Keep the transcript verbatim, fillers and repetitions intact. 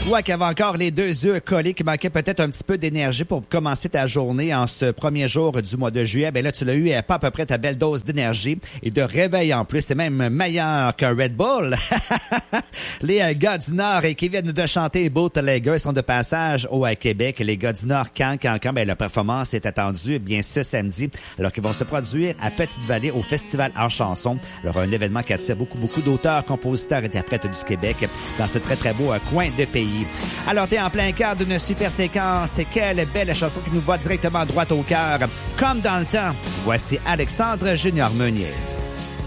Toi qui avais encore les deux yeux collés, qui manquait peut-être un petit peu d'énergie pour commencer ta journée en ce premier jour du mois de juillet, ben là, tu l'as eu pas à peu près ta belle dose d'énergie et de réveil en plus. C'est même meilleur qu'un Red Bull. Les euh, gars du Nord et qui viennent de chanter Bootlegger, ils sont de passage au à Québec. Les gars du Nord, quand, quand, quand, ben, la performance est attendue eh bien ce samedi, alors qu'ils vont se produire à Petite-Vallée au Festival en chanson. Alors, un événement qui attire beaucoup, beaucoup d'auteurs, compositeurs, interprètes du Québec dans ce très, très beau euh, coin de pays. Alors, t'es en plein cœur d'une super séquence. Quelle belle chanson qui nous va directement droit au cœur. Comme dans le temps, voici Alexandre Junior Meunier.